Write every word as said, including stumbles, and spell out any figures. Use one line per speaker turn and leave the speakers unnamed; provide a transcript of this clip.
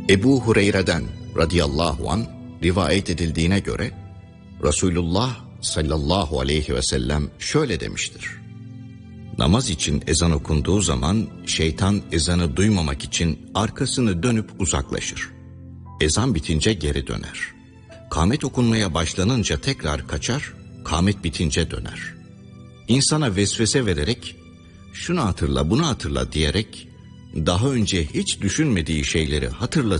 Ebu Hureyre'den radıyallahu an rivayet edildiğine göre Resulullah sallallahu aleyhi ve sellem şöyle demiştir: namaz için ezan okunduğu zaman şeytan ezanı duymamak için arkasını dönüp uzaklaşır. Ezan bitince geri döner. Kâmet okunmaya başlanınca tekrar kaçar, kâmet bitince döner. İnsana vesvese vererek şunu hatırla bunu hatırla diyerek daha önce hiç düşünmediği şeyleri hatırlatır.